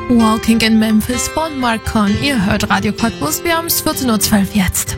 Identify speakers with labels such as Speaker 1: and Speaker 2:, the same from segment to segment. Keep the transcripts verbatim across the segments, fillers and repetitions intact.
Speaker 1: Walking in Memphis von Mark Cohn. Ihr hört Radio Cottbus. Wir haben es vierzehn Uhr zwölf jetzt.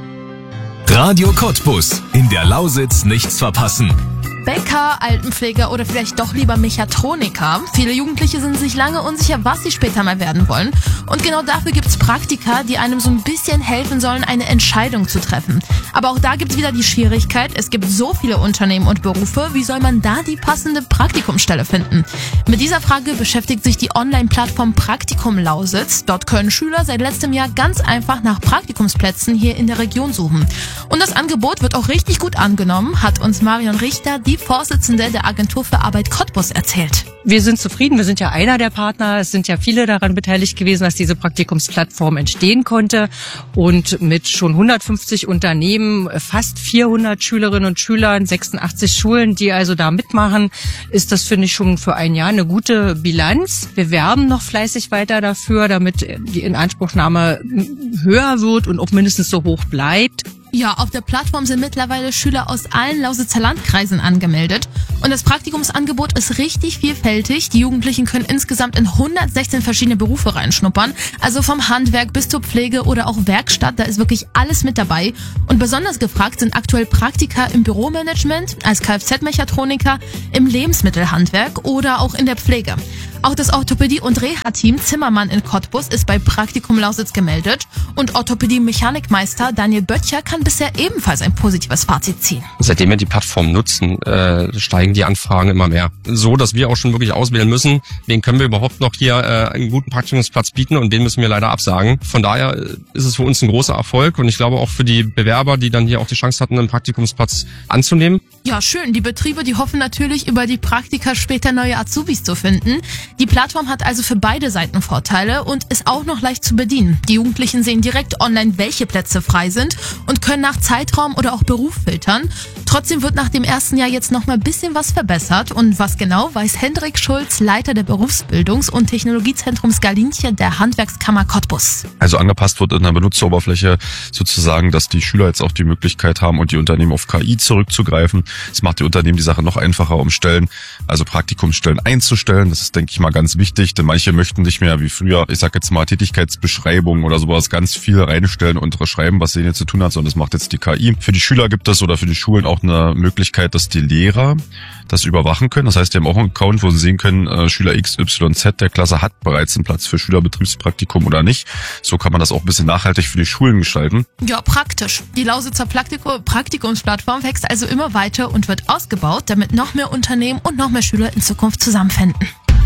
Speaker 2: Radio Cottbus. In der Lausitz nichts verpassen.
Speaker 1: Bäcker, Altenpfleger oder vielleicht doch lieber Mechatroniker. Viele Jugendliche sind sich lange unsicher, was sie später mal werden wollen. Und genau dafür gibt's Praktika, die einem so ein bisschen helfen sollen, eine Entscheidung zu treffen. Aber auch da gibt's wieder die Schwierigkeit, es gibt so viele Unternehmen und Berufe, wie soll man da die passende Praktikumsstelle finden? Mit dieser Frage beschäftigt sich die Online-Plattform Praktikum Lausitz. Dort können Schüler seit letztem Jahr ganz einfach nach Praktikumsplätzen hier in der Region suchen. Und das Angebot wird auch richtig gut angenommen, hat uns Marion Richter, die Vorsitzende der Agentur für Arbeit Cottbus, erzählt.
Speaker 3: Wir sind zufrieden, wir sind ja einer der Partner. Es sind ja viele daran beteiligt gewesen, dass diese Praktikumsplattform entstehen konnte. Und mit schon hundertfünfzig Unternehmen, fast vierhundert Schülerinnen und Schülern, sechsundachtzig Schulen, die also da mitmachen, ist das, finde ich, schon für ein Jahr eine gute Bilanz. Wir werben noch fleißig weiter dafür, damit die Inanspruchnahme höher wird und auch mindestens so hoch bleibt.
Speaker 1: Ja, auf der Plattform sind mittlerweile Schüler aus allen Lausitzer Landkreisen angemeldet. Und das Praktikumsangebot ist richtig vielfältig. Die Jugendlichen können insgesamt in hundertsechzehn verschiedene Berufe reinschnuppern. Also vom Handwerk bis zur Pflege oder auch Werkstatt, da ist wirklich alles mit dabei. Und besonders gefragt sind aktuell Praktika im Büromanagement, als Kfz-Mechatroniker, im Lebensmittelhandwerk oder auch in der Pflege. Auch das Orthopädie- und Reha-Team Zimmermann in Cottbus ist bei Praktikum Lausitz gemeldet. Und Orthopädie-Mechanikmeister Daniel Böttcher kann bisher ebenfalls ein positives Fazit ziehen.
Speaker 4: Seitdem wir die Plattform nutzen, äh, steigen die Anfragen immer mehr. So, dass wir auch schon wirklich auswählen müssen, wen können wir überhaupt noch hier äh, einen guten Praktikumsplatz bieten und wen müssen wir leider absagen. Von daher ist es für uns ein großer Erfolg und ich glaube auch für die Bewerber, die dann hier auch die Chance hatten, einen Praktikumsplatz anzunehmen.
Speaker 1: Ja, schön. Die Betriebe, die hoffen natürlich, über die Praktika später neue Azubis zu finden. Die Plattform hat also für beide Seiten Vorteile und ist auch noch leicht zu bedienen. Die Jugendlichen sehen direkt online, welche Plätze frei sind und können nach Zeitraum oder auch Beruf filtern. Trotzdem wird nach dem ersten Jahr jetzt noch mal ein bisschen was verbessert. Und was genau, weiß Hendrik Schulz, Leiter der Berufsbildungs- und Technologiezentrums Galinchen der Handwerkskammer Cottbus.
Speaker 5: Also angepasst wird in der Benutzeroberfläche sozusagen, dass die Schüler jetzt auch die Möglichkeit haben und die Unternehmen auf K I zurückzugreifen. Es macht die Unternehmen die Sache noch einfacher, um Stellen, also Praktikumsstellen einzustellen. Das ist, denke ich mal, ganz wichtig, denn manche möchten nicht mehr wie früher, ich sag jetzt mal Tätigkeitsbeschreibungen oder sowas, ganz viel reinstellen und schreiben, was denen jetzt zu tun hat, sondern das macht jetzt die K I. Für die Schüler gibt es oder für die Schulen auch eine Möglichkeit, dass die Lehrer das überwachen können. Das heißt, die haben auch einen Account, wo sie sehen können, äh, Schüler X Y Z der Klasse hat bereits einen Platz für Schülerbetriebspraktikum oder nicht. So kann man das auch ein bisschen nachhaltig für die Schulen gestalten.
Speaker 1: Ja, praktisch. Die Lausitzer Praktiko- Praktikumsplattform wächst also immer weiter und wird ausgebaut, damit noch mehr Unternehmen und noch mehr Schüler in Zukunft zusammenfinden.